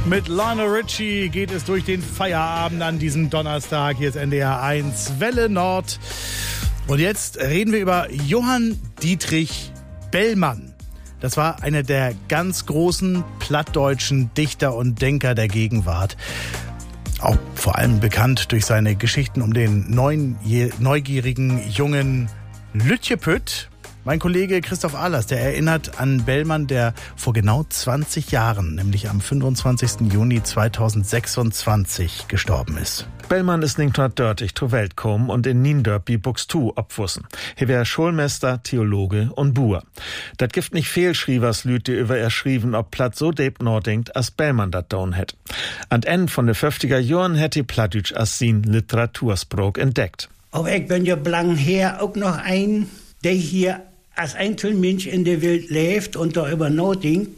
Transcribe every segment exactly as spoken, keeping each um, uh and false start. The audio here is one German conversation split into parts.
Mit Lionel Richie geht es durch den Feierabend an diesem Donnerstag. Hier ist N D R eins Welle Nord. Und jetzt reden wir über Johann Dietrich Bellmann. Das war einer der ganz großen plattdeutschen Dichter und Denker der Gegenwart. Auch vor allem bekannt durch seine Geschichten um den neugierigen jungen Lütjepüt. Mein Kollege Christoph Ahlers, der erinnert an Bellmann, der vor genau zwanzig Jahren, nämlich am fünfundzwanzigsten Juni zweitausendsechsundzwanzig, gestorben ist. Bellmann ist negenhundertdörtig zur Welt gekommen und in Niendörp Buxtehude abwussen. Hier wär Schulmeister, Theologe und Buer. Dat gift nicht fehl, schrie was Lüte über er schrieben, ob Platt so deep nordenkt, als Bellmann dat down hätt. An End von de fünfziger Jahren hätt die Plattdütsch als sin Literatursprog entdeckt. Aber ich bin ja blang her auch noch ein, der hier als Einzelmensch in der Welt lebt und darüber nachdenkt,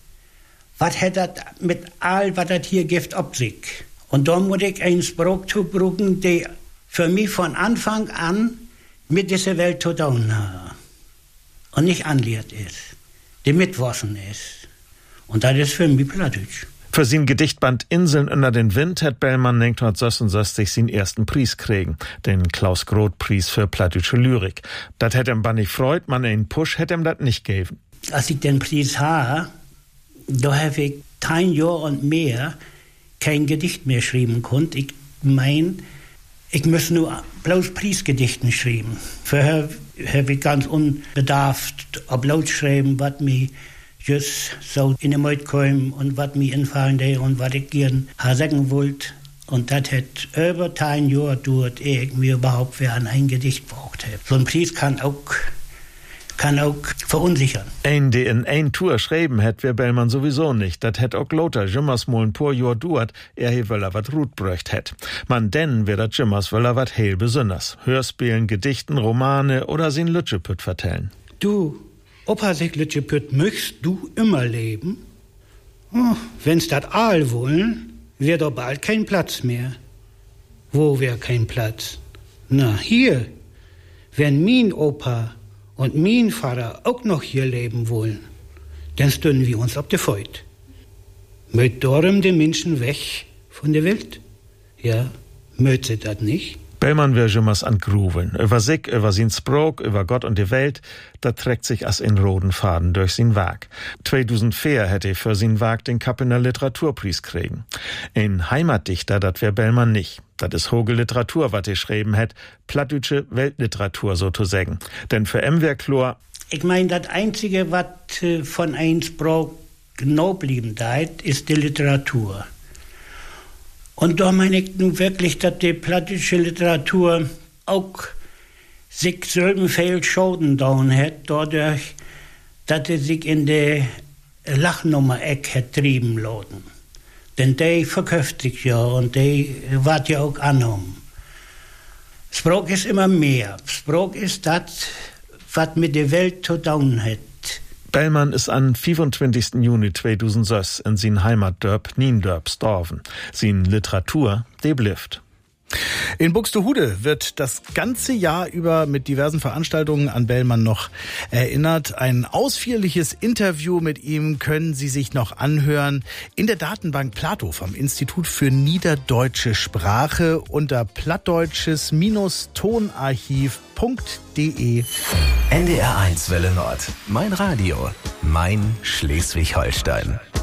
was hat das mit all, was das hier gibt, ob sich. Und da muss ich einen Spruch zubrücken, der für mich von Anfang an mit dieser Welt zu tun hat. Und nicht anlehrt ist, der mitwaschen ist. Und das ist für mich Plattdeutsch. Für sein Gedichtband Inseln unter den Wind hat Bellmann negenhundertsechsundsechzig seinen ersten Preis kriegen, den Klaus-Groth-Preis für plattdeutsche Lyrik. Das hätte ihm aber nicht freut, man einen Push hätte ihm das nicht gegeben. Als ich den Preis habe, da habe ich ein Jahr und mehr kein Gedicht mehr schreiben konnte. Ich mein, ich muss nur bloß Preisgedichten schreiben. Vorher habe ich ganz unbedarft bloß schreiben, was mir just so in den Mund kam und was mir einfallen hat und was ich gern sagen wollte. Und das hat über ein Jahr gedauert, ehe ich mir überhaupt für ein Gedicht braucht habe. So ein Preis kann auch, kann auch verunsichern. Ein, der in ein Tour schreiben hätt, wär Bellmann sowieso nicht. Dat hätt auch Lothar Jimmers mal ein paar Jahr dauert, er he wöller wat Rut bröcht hätt. Man denn wär dat Jimmers wöller wat heil besonders. Hörspielen, Gedichten, Romane oder sin Lütjepüt vertellen. Du, Opa sich Lütjepüt, möchtest du immer leben? Oh, wenn's dat all wollen, wär doch bald kein Platz mehr. Wo wär kein Platz? Na, hier. Wenn mein Opa und mein Vater auch noch hier leben wollen, dann stünden wir uns auf der Feut. Möcht darum die Menschen weg von der Welt? Ja, möcht sie dat nicht? Bellmann wär Jimmers an Gruveln. Über sich, über sin Sprog, über Gott und die Welt, da trägt sich as in roten Faden durch sin Werk. zweitausendvier hätte er für sin Werk den Kappener Literaturpreis kriegen. Ein Heimatdichter, dat wär Bellmann nicht. Dat is hoge Literatur, wat er schreiben hätt, plattdeutsche Weltliteratur so zu sagen. Denn für em wär klar, ich mein, das Einzige, was von ein Sprog genau blieben deit, ist die Literatur. Und da meine ich nun wirklich, dass die plattdeutsche Literatur auch sich selben viel Schaden down hat, dadurch, dass sie sich in der Lachnummer-Eck hat trieben lassen. Denn die verkauft sich ja und die wird ja auch angenommen. Sprach ist immer mehr. Sprach ist das, was mit der Welt zu tun hat. Bellmann ist am fünfundzwanzigsten Juni zweitausendsechs in sin Heimatdörp Niendörp gestorben. Sin Literatur, die blifft. In Buxtehude wird das ganze Jahr über mit diversen Veranstaltungen an Bellmann noch erinnert. Ein ausführliches Interview mit ihm können Sie sich noch anhören in der Datenbank Plato vom Institut für Niederdeutsche Sprache unter plattdeutsches Tonarchiv punkt de. N D R eins Welle Nord. Mein Radio. Mein Schleswig-Holstein.